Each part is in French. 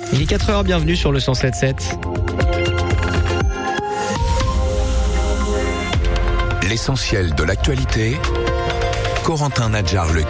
Il est 4h, bienvenue sur le 107.7. L'essentiel de l'actualité, Corentin Nadjar-Legui.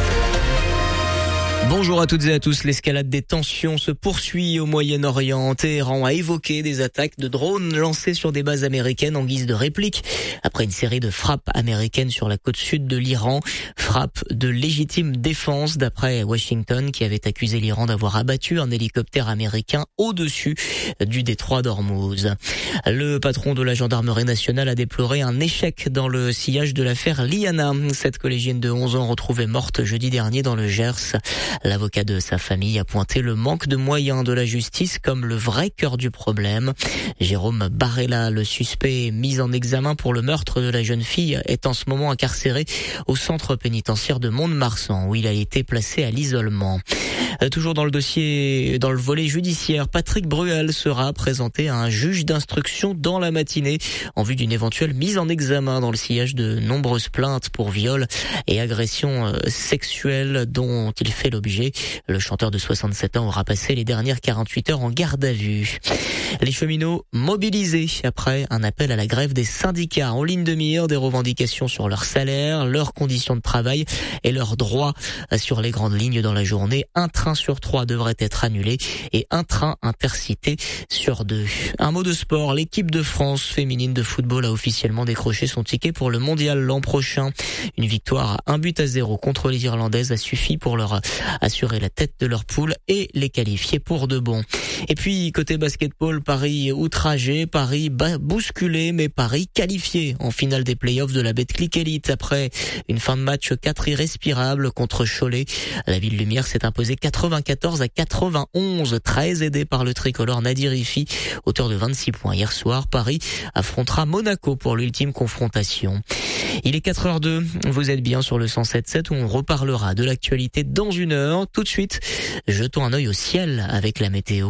Bonjour à toutes et à tous. L'escalade des tensions se poursuit au Moyen-Orient. Téhéran a évoqué des attaques de drones lancées sur des bases américaines en guise de réplique après une série de frappes américaines sur la côte sud de l'Iran. Frappe de légitime défense d'après Washington qui avait accusé l'Iran d'avoir abattu un hélicoptère américain au-dessus du détroit d'Ormuz. Le patron de la gendarmerie nationale a déploré un échec dans le sillage de l'affaire Liana. Cette collégienne de 11 ans retrouvée morte jeudi dernier dans le Gers. L'avocat de sa famille a pointé le manque de moyens de la justice comme le vrai cœur du problème. Jérôme Barella, le suspect mis en examen pour le meurtre de la jeune fille, est en ce moment incarcéré au centre pénitentiaire de Mont-de-Marsan où il a été placé à l'isolement. Toujours dans le dossier, dans le volet judiciaire, Patrick Bruel sera présenté à un juge d'instruction dans la matinée en vue d'une éventuelle mise en examen dans le sillage de nombreuses plaintes pour viol et agression sexuelle dont il fait l'objet. Le chanteur de 67 ans aura passé les dernières 48 heures en garde à vue. Les cheminots mobilisés après un appel à la grève des syndicats en ligne de mire, des revendications sur leur salaire, leurs conditions de travail et leurs droits sur les grandes lignes dans la journée. Un train sur 3 devrait être annulé et un train intercité sur 2. Un mot de sport, l'équipe de France féminine de football a officiellement décroché son ticket pour le mondial l'an prochain. Une victoire à 1-0 contre les Irlandaises a suffi pour leur assurer la tête de leur poule et les qualifier pour de bon. Et puis côté basketball, Paris outragé, Paris bousculé, mais Paris qualifié en finale des playoffs de la Betclic Elite après une fin de match 4 irrespirable contre Cholet. La Ville Lumière s'est imposée 94-91, très aidé par le tricolore Nadir Ifi, auteur de 26 points hier soir. Paris affrontera Monaco pour l'ultime confrontation. Il est 4h02, vous êtes bien sur le 107.7 où on reparlera de l'actualité dans une heure. Tout de suite, jetons un œil au ciel avec la météo.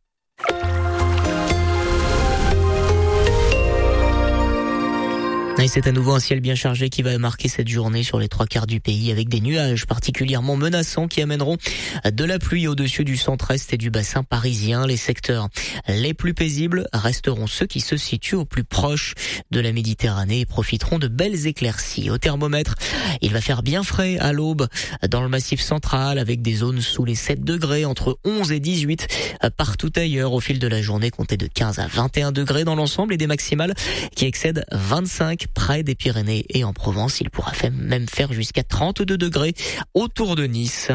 Et c'est à nouveau un ciel bien chargé qui va marquer cette journée sur les 3/4 du pays avec des nuages particulièrement menaçants qui amèneront de la pluie au-dessus du centre-est et du bassin parisien. Les secteurs les plus paisibles resteront ceux qui se situent au plus proche de la Méditerranée et profiteront de belles éclaircies. Au thermomètre, il va faire bien frais à l'aube dans le massif central avec des zones sous les 7 degrés, entre 11 et 18 partout ailleurs. Au fil de la journée, comptez de 15 à 21 degrés dans l'ensemble et des maximales qui excèdent 25 près des Pyrénées et en Provence. Il pourra même faire jusqu'à 32 degrés autour de Nice.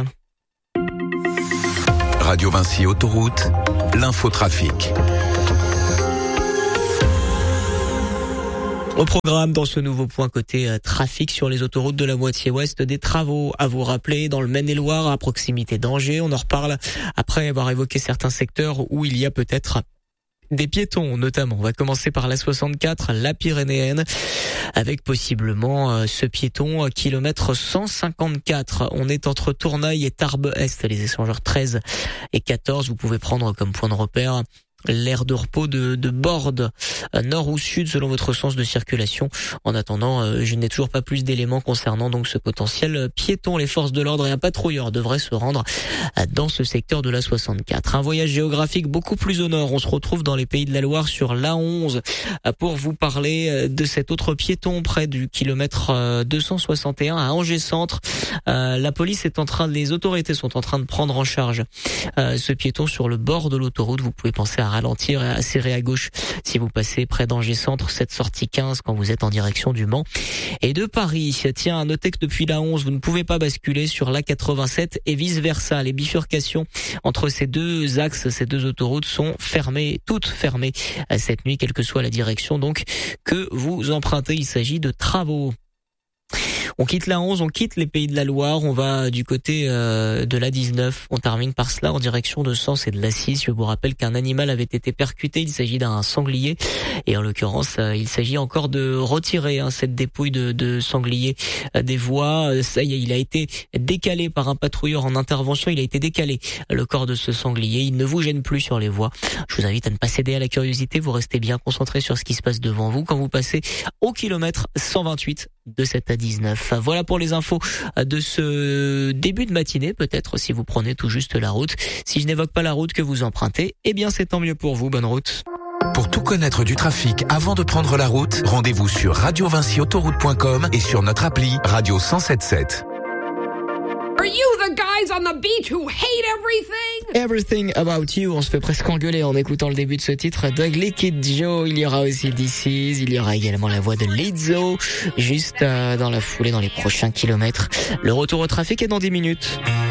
Radio Vinci Autoroute, l'infotrafic. Au programme dans ce nouveau point côté trafic sur les autoroutes de la moitié ouest, des travaux à vous rappeler dans le Maine-et-Loire à proximité d'Angers. On en reparle après avoir évoqué certains secteurs où il y a peut-être des piétons notamment. On va commencer par la 64, la Pyrénéenne, avec possiblement ce piéton kilomètre 154. On est entre Tournai et Tarbes-Est, les échangeurs 13 et 14. Vous pouvez prendre comme point de repère l'aire de repos de Borde, nord ou sud selon votre sens de circulation. En attendant, je n'ai toujours pas plus d'éléments concernant donc ce potentiel piéton. Les forces de l'ordre et un patrouilleur devraient se rendre dans ce secteur de la 64. Un voyage géographique beaucoup plus au nord. On se retrouve dans les Pays de la Loire sur l'A11 pour vous parler de cet autre piéton près du kilomètre 261 à Angers Centre. La police est les autorités sont en train de prendre en charge ce piéton sur le bord de l'autoroute. Vous pouvez penser à ralentir et à serrer à gauche si vous passez près d'Angers Centre, cette sortie 15 quand vous êtes en direction du Mans et de Paris. Tiens, notez que depuis la 11, vous ne pouvez pas basculer sur la 87 et vice versa. Les bifurcations entre ces deux axes, ces deux autoroutes sont fermées, toutes fermées cette nuit, quelle que soit la direction donc que vous empruntez. Il s'agit de travaux. On quitte la 11, on quitte les Pays de la Loire, on va du côté de la 19. On termine par cela en direction de Sens et de la 6. Je vous rappelle qu'un animal avait été percuté, il s'agit d'un sanglier. Et en l'occurrence, il s'agit encore de retirer cette dépouille de sanglier des voies. Ça y est, il a été décalé par un patrouilleur en intervention, il a été décalé, le corps de ce sanglier. Il ne vous gêne plus sur les voies. Je vous invite à ne pas céder à la curiosité, vous restez bien concentré sur ce qui se passe devant vous quand vous passez au kilomètre 128 de 7 à 19. Voilà pour les infos de ce début de matinée, peut-être si vous prenez tout juste la route. Si je n'évoque pas la route que vous empruntez, eh bien c'est tant mieux pour vous. Bonne route. Pour tout connaître du trafic avant de prendre la route, rendez-vous sur radiovincyautoroute.com et sur notre appli Radio 107.7. Are you the guys on the beach who hate everything? Everything About You, on se fait presque engueuler en écoutant le début de ce titre d'Ugly Kid Joe. Il y aura aussi This Is, il y aura également la voix de Lizzo, juste dans la foulée, dans les prochains kilomètres. Le retour au trafic est dans 10 minutes.